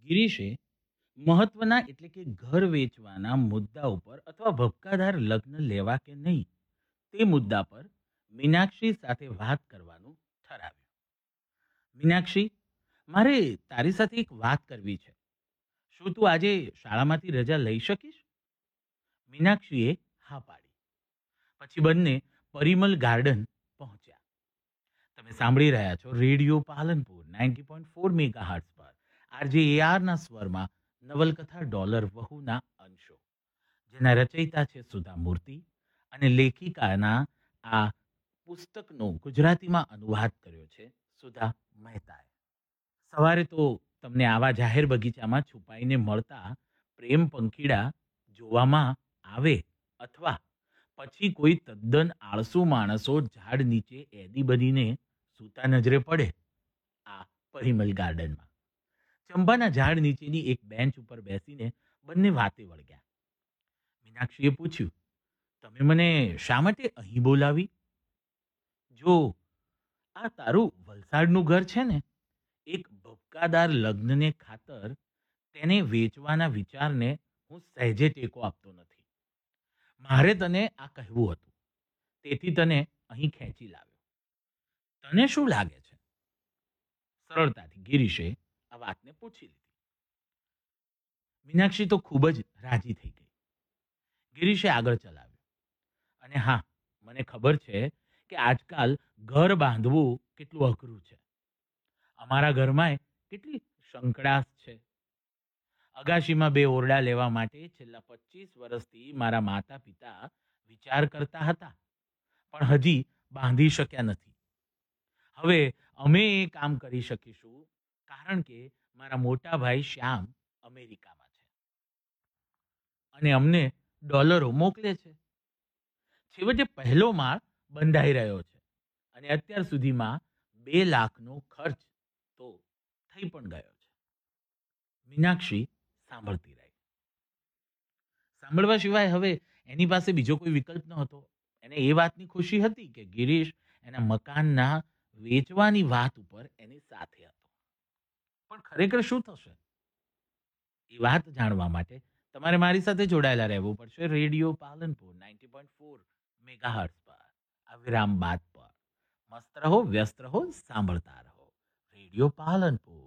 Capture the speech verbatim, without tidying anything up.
ગિરીશે મહત્વના એટલે કે ઘર વેચવાના મુદ્દા ઉપર અથવા ભપકાદાર લગ્ન લેવા કે નહીં તે મુદ્દા પર મીનાક્ષી સાથે વાત કરવાનું ઠરાવ્યું. મીનાક્ષી, મારે તારી સાથે એક વાત કરવી છે. શું તું આજે શાળામાંથી રજા લઈ શકીશ? મીનાક્ષીએ હા પાડી. પછી બંને પરિમલ ગાર્ડન પહોંચ્યા. તમે સાંભળી રહ્યા છો radio Palanpur ninety point four mega hearts પર આરજે એઆરના સ્વરમાં નવલકથા ડોલર વહુના અંશો, જેના રચયિતા છે સુધા મૂર્તિ અને લેખિકાના આ પુસ્તકનો ગુજરાતીમાં અનુવાદ કર્યો છે સુધા મહેતાએ. સવારે તો તમને આવા જાહેર બગીચામાં છુપાઈને મળતા પ્રેમ પંખીડા જોવામાં આવે અથવા પછી કોઈ તદ્દન આળસુ માણસો ઝાડ નીચે એદી બનીને સૂતા નજરે પડે આ પરિમલ ગાર્ડનમાં. ચંપાના ઝાડ નીચેની એક બેન્ચ ઉપર બેસીને બંને વાતે વળગ્યા. મીનાક્ષીએ પૂછ્યું, તમે મને શા માટે અહીં બોલાવી? જો આ તારું વલસાડનું ઘર છે ને, એક ભપકાદાર લગ્નને ખાતર તેને વેચવાના વિચારને હું સહેજે ટેકો આપતો નથી. મારે તને આ કહેવું હતું, તેથી તને અહીં ખેંચી લાવ્યો. તને શું લાગે છે? સરળતાથી ગિરીશે આ વાતને પૂછી લીધી. મીનાક્ષી તો ખૂબ જ રાજી થઈ ગઈ. ગિરીશે આગળ ચલાવ્યું, અને હા, મને ખબર છે કે આજકાલ ઘર બાંધવું કેટલું અઘરું છે. અમારા ઘરમાં કેટલી સંકડાશ છે. અગાશીમાં બે ઓરડા લેવા માટે છેલ્લા પચીસ વર્ષથી મારા માતા પિતા વિચાર કરતા હતા, પણ હજી બાંધી શક્યા નથી. હવે અમે એ કામ કરી શકીશું કારણ કે મારા મોટા ભાઈ શ્યામ અમેરિકામાં છે અને અમને ડોલરો મોકલે છે. છેવટે પહેલો માળ બંધાઈ રહ્યો છે અને અત્યાર સુધીમાં બે લાખનો ખર્ચ તો થઈ પણ ગયો છે. મીનાક્ષી સાંભળતી રહી. સાંભળવા સિવાય હવે એની પાસે બીજો કોઈ વિકલ્પ ન હતો. એને એ વાતની ખુશી હતી કે ગિરીશ એના મકાનના વેચવાની વાત ઉપર એની સાથે હતો. પણ ખરેખર શું થશે એ વાત જાણવા માટે તમારે મારી સાથે જોડાયેલા રહેવું પડશે radio Palanpur ninety point four mega hertz પર. આ વિરામ બાદ પર મસ્ત રહો, વ્યસ્ત રહો, સાંભળતા રહો રેડિયો પાલનપુર.